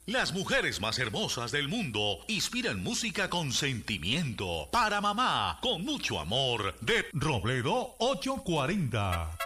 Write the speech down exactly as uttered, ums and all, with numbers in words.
Las mujeres más hermosas del mundo inspiran música con sentimiento. Para mamá, con mucho amor, de Robledo ochocientos cuarenta.